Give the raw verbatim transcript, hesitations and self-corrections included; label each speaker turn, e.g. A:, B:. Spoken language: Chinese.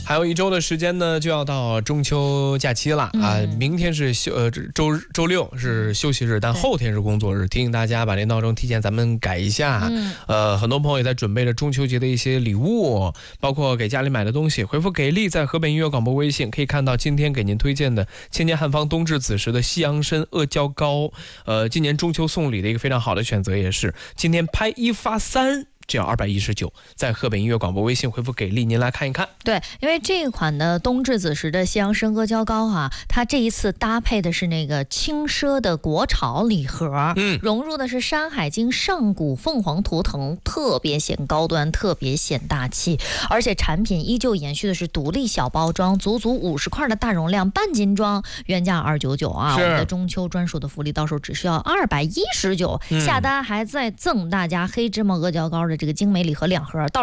A: 还有一周的时间呢，就要到中秋假期了、嗯、啊！明天是休呃周周六是休息日，但后天是工作日，提醒大家把这闹钟提前咱们改一下。嗯、呃，很多朋友也在准备着中秋节的一些礼物，包括给家里买的东西。回复给力，在河北音乐广播微信可以看到今天给您推荐的千年汉方冬至子时的西洋参阿胶糕。呃，今年中秋送礼的一个非常好的选择，也是今天拍一发三。只要二百一十九，在河北音乐广播微信回复给力，您来看一看。
B: 对，因为这一款的冬至子时的西洋参阿胶糕啊，它这一次搭配的是那个轻奢的国潮礼盒，嗯，融入的是山海经上古凤凰图腾，特别显高端，特别显大气，而且产品依旧延续的是独立小包装，足足五十块的大容量半斤装，原价二九九啊，我们的中秋专属的福利到时候只需要二百一十九，下单还再赠大家黑芝麻阿胶糕的这个精美礼盒两盒。到